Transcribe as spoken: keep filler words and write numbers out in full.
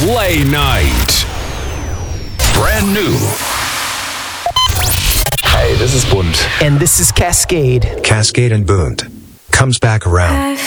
Play Night. Brand new. Hey, this is Bund. And this is Cascade. Cascade and Bund comes back around.